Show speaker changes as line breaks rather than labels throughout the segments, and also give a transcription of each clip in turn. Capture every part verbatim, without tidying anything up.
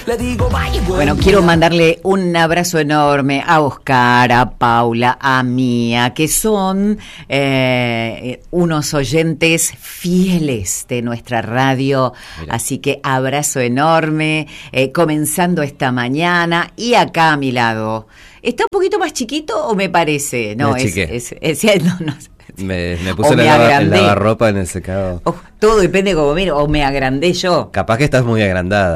Le digo, vaya,
Bueno, quiero mandarle un abrazo enorme a Oscar, a Paula, a Mía, que son eh, unos oyentes fieles de nuestra radio. Mira. Así que abrazo enorme, eh, comenzando esta mañana. Y acá a mi lado, ¿está un poquito más chiquito o me parece? No,
me
es, es, es, es no, no.
Me, me puse la, lava, el lavarropa en el secado.
Oh, todo depende como miro, o me agrandé yo.
Capaz que estás muy agrandada.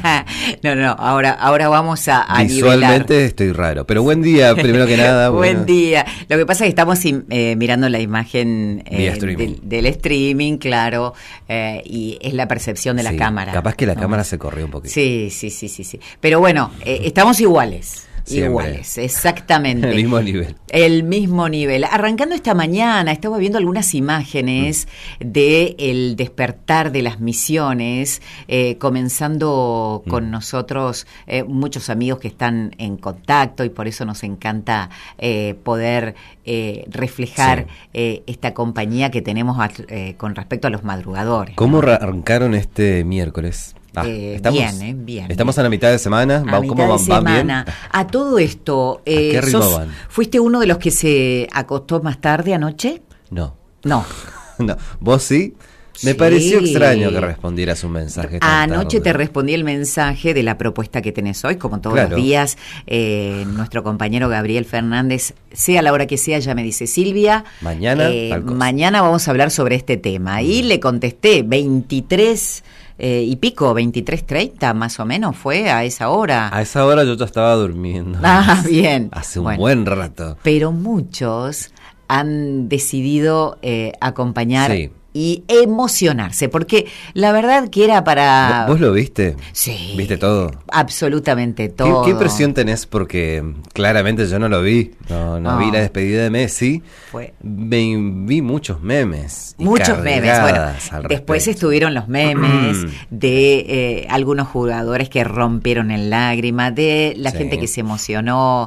no, no, ahora, ahora vamos a, a
Visualmente nivelar. Estoy raro, pero buen día, primero que nada.
Buen
bueno.
día. Lo que pasa es que estamos eh, mirando la imagen eh,
streaming.
Del, del streaming, claro, eh, y es la percepción de
sí,
la cámara.
Capaz que la
¿no?
cámara se corrió un poquito.
Sí, sí, sí, sí, sí. Pero bueno, eh, estamos iguales.
Siempre.
Iguales, exactamente.
El mismo nivel.
El mismo nivel. Arrancando esta mañana, estaba viendo algunas imágenes mm. de el despertar de las misiones, eh, comenzando mm. con nosotros, eh, muchos amigos que están en contacto y por eso nos encanta eh, poder eh, reflejar sí. eh, esta compañía que tenemos a, eh, con respecto a los madrugadores.
¿Cómo ¿no? arrancaron este miércoles?
Ah, eh, estamos, bien, eh, bien.
Estamos a la mitad de semana.
A
¿Cómo
mitad
van,
de semana.
Van bien?
A todo esto, eh,
¿a qué ritmo
sos,
van?
¿fuiste uno de los que se acostó más tarde anoche?
No.
No.
no. ¿Vos sí? Me
sí.
pareció extraño que respondieras un mensaje tan
Anoche
tarde.
Te respondí el mensaje de la propuesta que tenés hoy, como todos
claro.
los días. Eh, nuestro compañero Gabriel Fernández, sea la hora que sea, ya me dice Silvia.
Mañana,
eh, mañana vamos a hablar sobre este tema. Mm. Y le contesté, veintitrés Eh, y pico, veintitrés treinta más o menos fue a esa hora.
A esa hora yo ya estaba durmiendo.
Ah, bien.
Hace un
bueno,
buen rato.
Pero muchos han decidido eh, acompañar
sí.
y emocionarse, porque la verdad que era para...
¿Vos lo viste?
Sí.
¿Viste todo?
Absolutamente todo.
¿Qué, qué presión tenés? Porque claramente yo no lo vi. No, no, no. vi la despedida de Messi.
Fue.
Me, vi muchos memes.
Muchos memes. Bueno, después
respecto.
estuvieron los memes de eh, algunos jugadores que rompieron en lágrimas, de la sí. gente que se emocionó,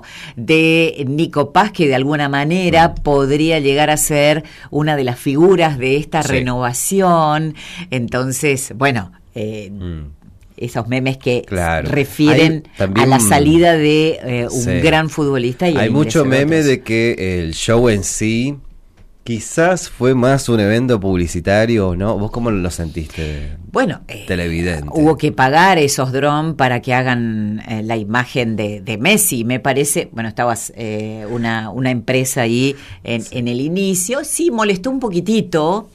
de Nico Paz, que de alguna manera mm. podría llegar a ser una de las figuras de esta sí. renovación. Entonces, bueno, eh, mm. esos memes que
claro.
refieren también, a la salida de eh, un sí. gran futbolista. Y
hay mucho meme de que el show en sí quizás fue más un evento publicitario, ¿no? ¿Vos cómo lo sentiste?
Bueno, eh,
televidente.
Hubo que pagar esos drones para que hagan eh, la imagen de, de Messi, me parece. Bueno, estabas eh, una, una empresa ahí en, sí. en el inicio. Sí, molestó un poquitito.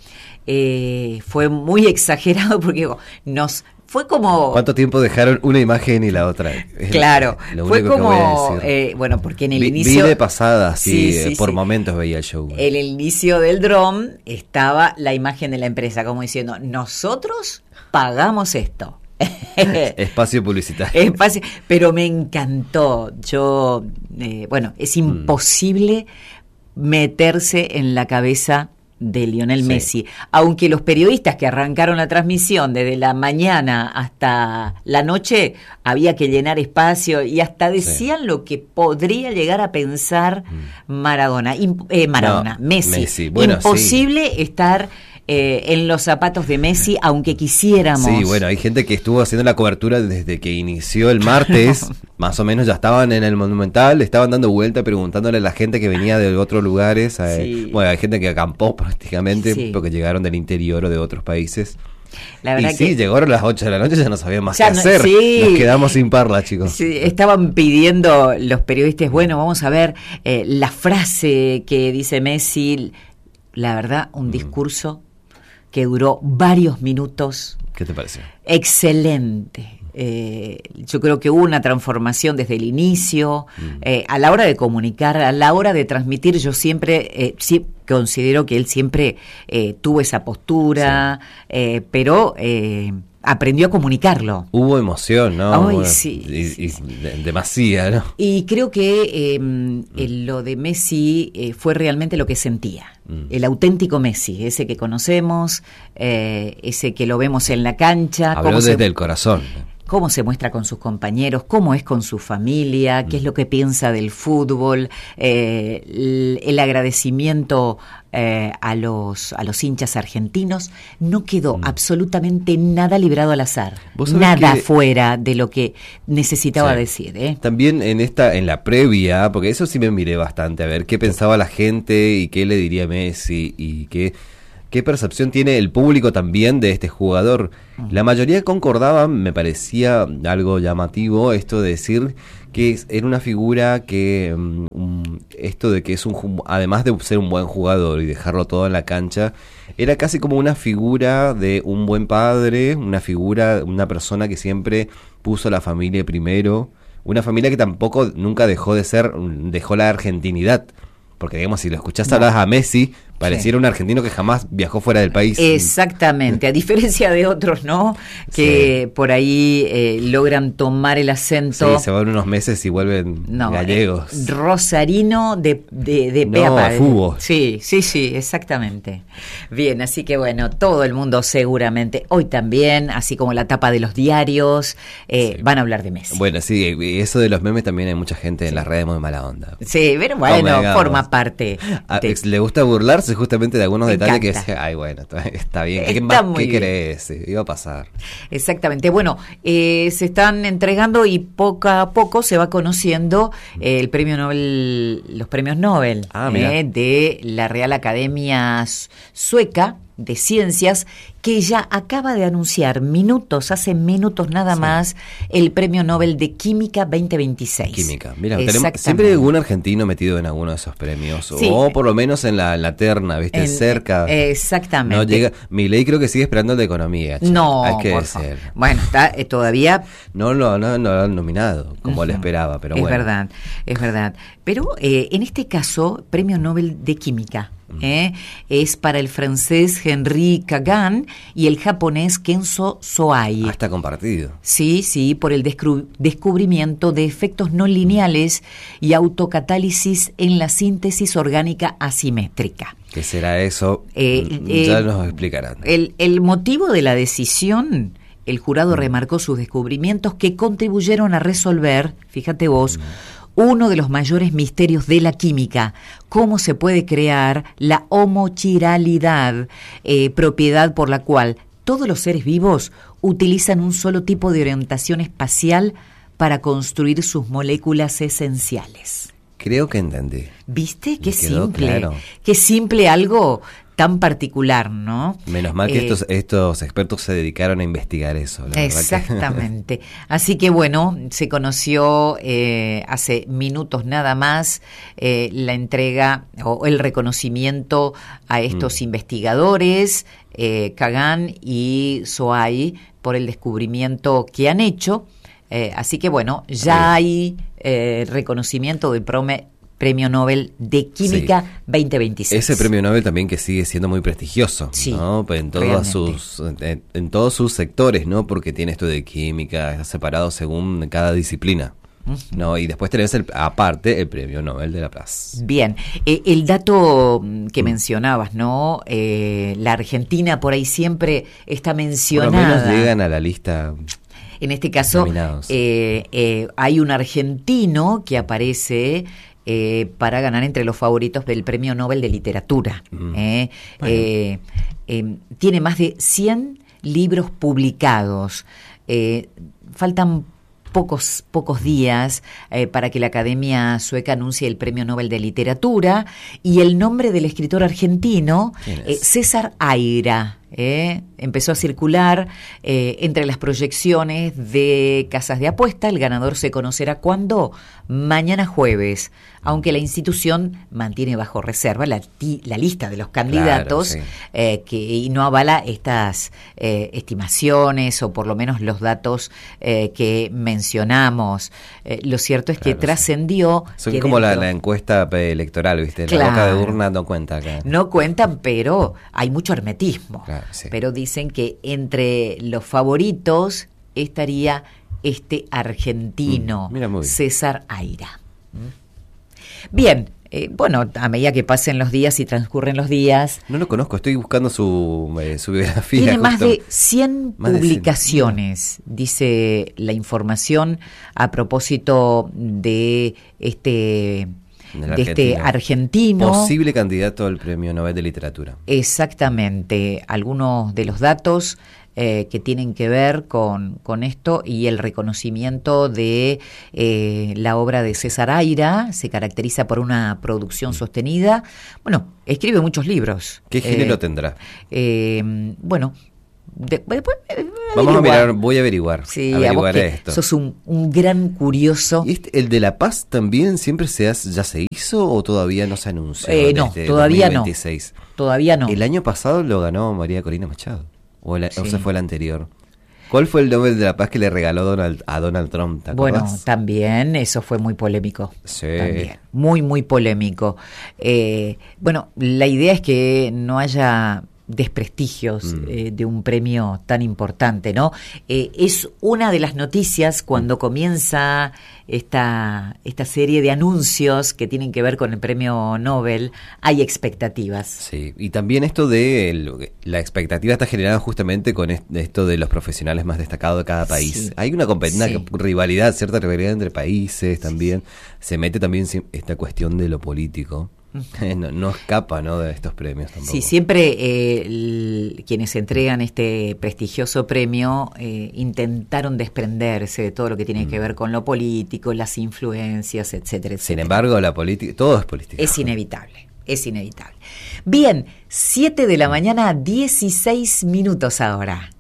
Eh, fue muy exagerado porque digo, nos... Fue como...
¿Cuánto tiempo dejaron una imagen y la otra?
Claro, fue como... Eh, bueno, porque en el
vi,
inicio...
Vi de pasada, sí,
sí, sí
por
sí.
momentos veía el show.
En el inicio del dron estaba la imagen de la empresa, como diciendo, nosotros pagamos esto.
Espacio publicitario.
Espacio, pero me encantó. Yo, eh, bueno, es imposible mm. meterse en la cabeza de Lionel sí. Messi, aunque los periodistas que arrancaron la transmisión desde la mañana hasta la noche había que llenar espacio y hasta decían sí. lo que podría llegar a pensar Maradona, Imp- eh, Maradona, no, Messi,
Messi. Bueno,
imposible sí. estar eh, en los zapatos de Messi, aunque quisiéramos.
Sí, bueno, hay gente que estuvo haciendo la cobertura desde que inició el martes, más o menos ya estaban en el Monumental, estaban dando vuelta preguntándole a la gente que venía de otros lugares, a, sí. bueno, hay gente que acampó prácticamente sí. porque llegaron del interior o de otros países. La verdad y sí, que llegaron a las ocho de la noche, ya no sabían más qué no, hacer. Sí, nos quedamos sin parla, chicos.
Sí, estaban pidiendo los periodistas, bueno, vamos a ver eh, la frase que dice Messi. La verdad, un mm. discurso que duró varios minutos.
¿Qué te pareció?
Excelente. Eh, yo creo que hubo una transformación desde el inicio, mm. eh, a la hora de comunicar, a la hora de transmitir. Yo siempre eh, sí, considero que él siempre eh, tuvo esa postura, sí. eh, pero eh, aprendió a comunicarlo.
Hubo emoción, ¿no?
Ay,
bueno,
sí,
y,
sí,
y
sí.
De, demasiada, ¿no?
Y creo que eh, mm. lo de Messi eh, fue realmente lo que sentía. Mm. El auténtico Messi, ese que conocemos, eh, ese que lo vemos en la cancha.
Habló desde se... el corazón.
cómo se muestra con sus compañeros, cómo es con su familia, qué es lo que piensa del fútbol, eh, el, el agradecimiento eh, a los a los hinchas argentinos. No quedó mm. absolutamente nada librado al azar, nada que... fuera de lo que necesitaba sí. decir. ¿eh?
También en esta en la previa, porque eso sí me miré bastante, a ver qué pensaba la gente y qué le diría Messi y qué... ¿Qué percepción tiene el público también de este jugador? La mayoría concordaban, me parecía algo llamativo esto de decir que era una figura que, um, esto de que es un, además de ser un buen jugador y dejarlo todo en la cancha, era casi como una figura de un buen padre, una figura, una persona que siempre puso a la familia primero, una familia que tampoco nunca dejó de ser, dejó la argentinidad. Porque, digamos, si lo escuchás no. hablar a Messi, pareciera sí. un argentino que jamás viajó fuera del país.
Exactamente, a diferencia de otros, ¿no? Que sí. por ahí eh, logran tomar el acento.
Sí, se van unos meses y vuelven no, gallegos.
Eh, rosarino de, de, de
no,
Peapa.
fútbol.
Sí, sí, sí, exactamente. Bien, así que bueno, todo el mundo seguramente, hoy también, así como la tapa de los diarios, eh, sí. van a hablar de Messi.
Bueno, sí, eso de los memes también hay mucha gente sí. en las redes muy mala onda.
Sí, pero bueno, oh, forma parte.
A,
de...
Le gusta burlarse justamente de algunos Me detalles encanta. Que decía, ay bueno, está bien, ¿qué,
está
más, ¿qué crees? Iba a pasar.
Exactamente, bueno, eh, se están entregando y poco a poco se va conociendo eh, el premio Nobel, los premios Nobel
ah,
eh, de la Real Academia Sueca de Ciencias, que ya acaba de anunciar minutos, hace minutos nada sí. más, el Premio Nobel de Química veinte veintiséis.
Química, mira, tenemos, siempre hay algún argentino metido en alguno de esos premios, sí. o por lo menos en la, en la terna, ¿viste? En, cerca.
Exactamente.
No llega, Milei creo que sigue esperando el de Economía. Chico.
No,
hay que
por
decir.
Favor. Bueno, está eh, todavía...
No lo no, no, no han nominado, como uh-huh. le esperaba, pero
es
bueno.
Es verdad, es verdad. Pero eh, en este caso, Premio Nobel de Química, ¿Eh? es para el francés Henri Kagan y el japonés Kenzo Soai.
Ah, está compartido.
Sí, sí, por el descru- descubrimiento de efectos no lineales y autocatálisis en la síntesis orgánica asimétrica.
¿Qué será eso?
Eh,
ya
eh,
nos explicarán.
El, el motivo de la decisión, el jurado mm. remarcó sus descubrimientos que contribuyeron a resolver, fíjate vos, mm. uno de los mayores misterios de la química, cómo se puede crear la homochiralidad, eh, propiedad por la cual todos los seres vivos utilizan un solo tipo de orientación espacial para construir sus moléculas esenciales.
Creo que entendí.
¿Viste? Qué simple. Claro. Qué simple algo tan particular, ¿no?
Menos mal que eh, estos, estos expertos se dedicaron a investigar eso. La
exactamente. Que... Así que bueno, se conoció eh, hace minutos nada más eh, la entrega o el reconocimiento a estos mm. investigadores, eh, Kagan y Soai, por el descubrimiento que han hecho. Eh, así que bueno, ya hay eh, reconocimiento del prome, Premio Nobel de Química sí. veinte veintiséis.
Ese Premio Nobel también que sigue siendo muy prestigioso,
sí,
¿no? En todos sus en, en todos sus sectores, ¿no? Porque tiene esto de química, está separado según cada disciplina. No, y después tenés el, aparte el Premio Nobel de la Paz.
Bien, eh, el dato que mencionabas, ¿no? Eh, la Argentina por ahí siempre está mencionada.
Por lo menos llegan a la lista.
En este caso, eh, eh, hay un argentino que aparece eh, para ganar entre los favoritos del Premio Nobel de Literatura. Mm. Eh, bueno. eh, eh, tiene más de cien libros publicados. Eh, faltan pocos pocos días eh, para que la Academia Sueca anuncie el Premio Nobel de Literatura, y el nombre del escritor argentino, eh, César Aira, eh, empezó a circular eh, entre las proyecciones de casas de apuesta. El ganador se conocerá ¿cuándo? Mañana jueves, aunque la institución mantiene bajo reserva la, ti, la lista de los candidatos, claro, sí. eh, que, y no avala estas eh, estimaciones o por lo menos los datos eh, que mencionamos. Eh, lo cierto es claro, que trascendió...
Sí. Son como dentro, la, la encuesta electoral, ¿viste? La claro, boca de urna no cuenta acá.
No cuentan, pero hay mucho hermetismo.
Claro, sí.
Pero dicen que entre los favoritos estaría este argentino, mm, César Aira. Bien, Eh, bueno, a medida que pasen los días y transcurren los días.
No lo conozco, estoy buscando su, eh, su biografía.
Tiene
justo.
más de cien
más
publicaciones,
de cien.
Dice la información a propósito de este, de este argentino.
Posible candidato al Premio Nobel de Literatura.
Exactamente, algunos de los datos Eh, que tienen que ver con, con esto y el reconocimiento de eh, la obra de César Aira. Se caracteriza por una producción sostenida. Bueno, escribe muchos libros.
¿Qué género
eh,
tendrá?
Eh, bueno, de, de, de,
vamos a mirar, voy a averiguar.
Sí,
averiguar
a vos que
esto.
Sos un, un gran curioso.
¿Y este, el de La Paz también siempre se hace, ya se hizo o todavía no se anunció?
Eh, no,
desde
todavía
dos mil veintiséis?
no. Todavía no.
El año pasado lo ganó María Corina Machado. O, el, sí. o sea, fue el anterior. ¿Cuál fue el Nobel de la Paz que le regaló Donald, a Donald Trump? ¿Te acordás?
Bueno, también eso fue muy polémico.
Sí.
También, muy, muy polémico. Eh, bueno, la idea es que no haya desprestigios mm. eh, de un premio tan importante, ¿no? Eh, es una de las noticias cuando mm. comienza esta, esta serie de anuncios que tienen que ver con el premio Nobel, hay expectativas.
Sí, y también esto de el, la expectativa está generada justamente con esto de los profesionales más destacados de cada país. Sí. Hay una, una sí. rivalidad, cierta rivalidad entre países también. Se mete también esta cuestión de lo político. No, no escapa, ¿no?, de estos premios tampoco.
Sí, siempre eh, el, quienes entregan este prestigioso premio eh, intentaron desprenderse de todo lo que tiene mm. que ver con lo político, las influencias, etcétera, etcétera.
Sin embargo, la política, todo es política.
Es inevitable, es inevitable. Bien, siete de la mañana, dieciséis minutos ahora.